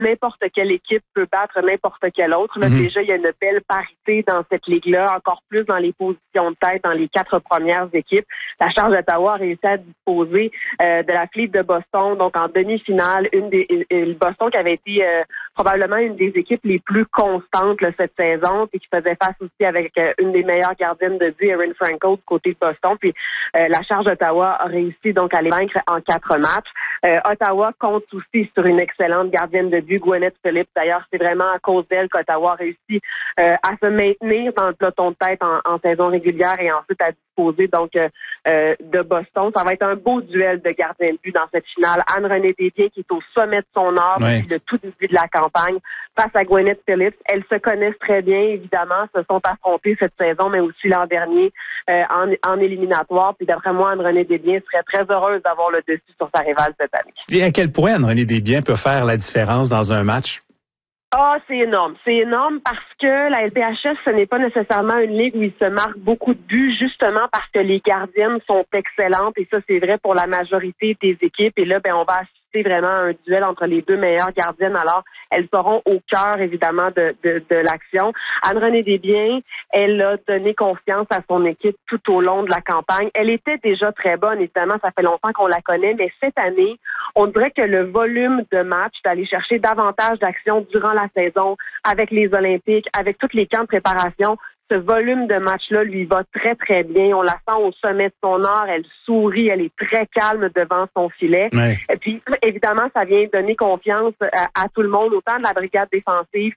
n'importe quelle équipe peut battre n'importe quelle autre. Là, déjà, il y a une belle parité dans cette ligue-là, encore plus dans les positions de tête dans les 4 premières équipes. La Charge d'Ottawa a réussi à disposer de la Fleet de Boston, donc en demi-finale, le Boston qui avait été probablement une des équipes les plus constantes là, cette saison, puis qui faisait face aussi avec une des meilleures gardiennes de but, Erin Franco, du côté de Boston. Puis la Charge d'Ottawa a réussi donc à les vaincre en 4 matchs. Ottawa compte aussi sur une excellente gardienne de but, Gwyneth Phillips. D'ailleurs, c'est vraiment à cause d'elle qu'Ottawa a réussi à se maintenir dans le peloton de tête en saison régulière et ensuite à disposer donc de Boston. Ça va être un beau duel de gardiens de but dans cette finale. Anne-Renée Desbiens qui est au sommet de son art depuis le tout début de la campagne face à Gwyneth Phillips. Elles se connaissent très bien, évidemment, se sont affrontées cette saison, mais aussi l'an dernier en éliminatoire. Puis d'après moi, Anne-Renée Desbiens serait très heureuse d'avoir le dessus sur sa rivale cette année. Et à quel point Anne-Renée Desbiens peut faire la différence dans un match? Ah, c'est énorme. C'est énorme parce que la LPHF, ce n'est pas nécessairement une ligue où il se marque beaucoup de buts, justement parce que les gardiennes sont excellentes et ça, c'est vrai pour la majorité des équipes. Et là, on va assister vraiment à un duel entre les 2 meilleures gardiennes. Alors, elles seront au cœur, évidemment, de l'action. Anne-Renée Desbiens, elle a donné confiance à son équipe tout au long de la campagne. Elle était déjà très bonne, évidemment, ça fait longtemps qu'on la connaît, mais cette année, on dirait que le volume de matchs, d'aller chercher davantage d'actions durant la saison, avec les Olympiques, avec tous les camps de préparation, ce volume de match-là lui va très, très bien. On la sent au sommet de son art. Elle sourit. Elle est très calme devant son filet. Ouais. Et puis, évidemment, ça vient donner confiance à tout le monde, autant de la brigade défensive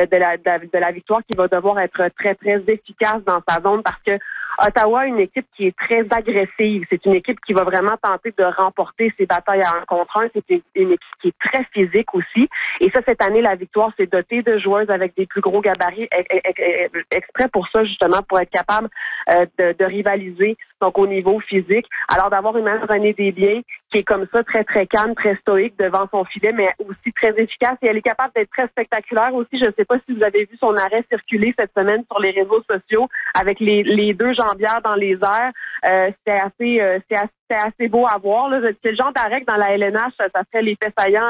de la victoire qui va devoir être très, très efficace dans sa zone parce que Ottawa, une équipe qui est très agressive. C'est une équipe qui va vraiment tenter de remporter ses batailles à 1 contre 1. C'est une équipe qui est très physique aussi. Et ça, cette année, la victoire s'est dotée de joueuses avec des plus gros gabarits exprès pour ça, justement, pour être capable de rivaliser donc au niveau physique. Alors, d'avoir une Anne-Renée Desbiens qui est comme ça, très, très calme, très stoïque devant son filet, mais aussi très efficace. Et elle est capable d'être très spectaculaire aussi. Je ne sais pas si vous avez vu son arrêt circuler cette semaine sur les réseaux sociaux avec les 2 jambières dans les airs. C'est assez beau à voir. Là. C'est le genre d'arrêt que dans la LNH, ça fait l'effet saillant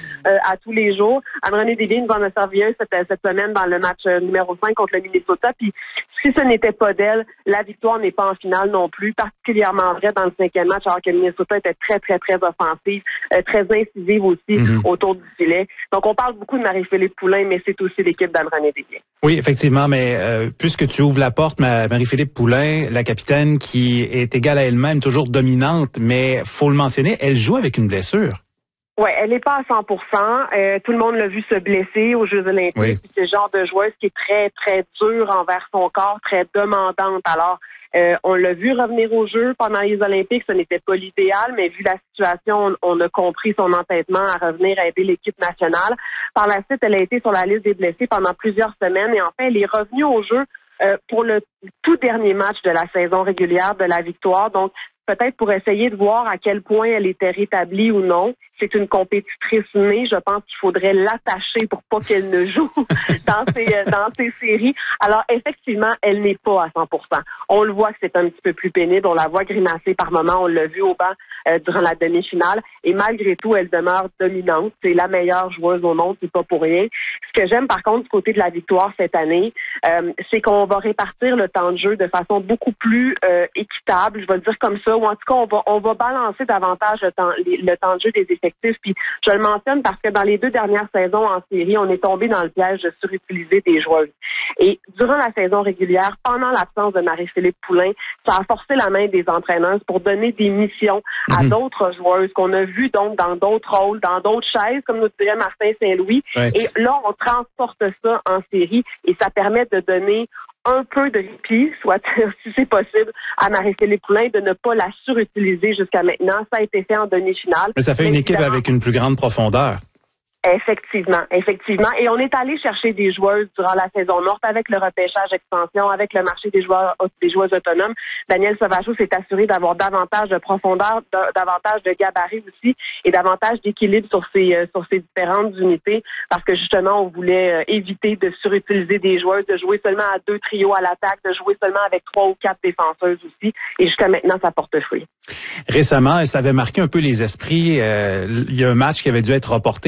à tous les jours. Anne-Renée Desbiens nous en a servi un cette semaine dans le match numéro 5 contre le Minnesota. Puis si ce n'était pas d'elle, la victoire n'est pas en finale non plus. Particulièrement vrai dans le 5e match, alors que le Minnesota était très, très, très offensive, très incisive aussi autour du filet. Donc on parle beaucoup de Marie-Philippe Poulin, mais c'est aussi l'équipe d'Anne-Renée Desbiens. Oui, effectivement, mais puisque tu ouvres la porte, Marie-Philippe Poulin, la capitaine qui est égale à elle-même, toujours dominante, mais faut le mentionner, elle joue avec une blessure. Ouais, elle n'est pas à 100%. Tout le monde l'a vu se blesser aux Jeux Olympiques. Oui. C'est le genre de joueuse qui est très, très dure envers son corps, très demandante. Alors, on l'a vu revenir aux Jeux pendant les Olympiques. Ce n'était pas l'idéal, mais vu la situation, on a compris son entêtement à revenir à aider l'équipe nationale. Par la suite, elle a été sur la liste des blessés pendant plusieurs semaines et en fait, elle est revenue aux Jeux pour le tout dernier match de la saison régulière de la victoire. Donc, peut-être pour essayer de voir à quel point elle était rétablie ou non. C'est une compétitrice née. Je pense qu'il faudrait l'attacher pour pas qu'elle ne joue dans ces séries. Alors, effectivement, elle n'est pas à 100%. On le voit que c'est un petit peu plus pénible. On la voit grimacer par moments. On l'a vu au banc durant la demi-finale. Et malgré tout, elle demeure dominante. C'est la meilleure joueuse au monde. C'est pas pour rien. Ce que j'aime, par contre, du côté de la victoire cette année, c'est qu'on va répartir le temps de jeu de façon beaucoup plus équitable. Je vais le dire comme ça. Ou en tout cas, on va balancer davantage le temps de jeu des effectifs. Puis je le mentionne parce que dans les 2 dernières saisons en série, on est tombé dans le piège de surutiliser des joueuses. Et durant la saison régulière, pendant l'absence de Marie-Philippe Poulin, ça a forcé la main des entraîneuses pour donner des missions à d'autres joueuses qu'on a vues donc dans d'autres rôles, dans d'autres chaises, comme nous dirait Martin Saint-Louis. Ouais. Et là, on transporte ça en série et ça permet de donner un peu de répit, soit si c'est possible, à Marie-Philippe Poulin de ne pas la surutiliser jusqu'à maintenant. Ça a été fait en demi-finale. Mais ça fait une équipe avec une plus grande profondeur. Effectivement. Et on est allé chercher des joueuses durant la saison morte avec le repêchage expansion, avec le marché des joueuses autonomes. Daniel Sauvageau s'est assuré d'avoir davantage de profondeur, davantage de gabarit aussi et davantage d'équilibre sur ces différentes unités parce que justement, on voulait éviter de surutiliser des joueuses, de jouer seulement à 2 trios à l'attaque, de jouer seulement avec 3 ou 4 défenseuses aussi. Et jusqu'à maintenant, ça porte fruit. Récemment, ça avait marqué un peu les esprits. Il y a un match qui avait dû être reporté en raison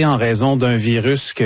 raison d'un virus